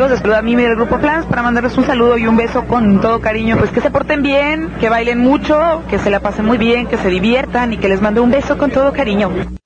amigos, les saluda a Mimi del Grupo Flans para mandarles un saludo y un beso con todo cariño. Pues que se porten bien, que bailen mucho, que se la pasen muy bien, que se diviertan y que les mando un beso con todo cariño.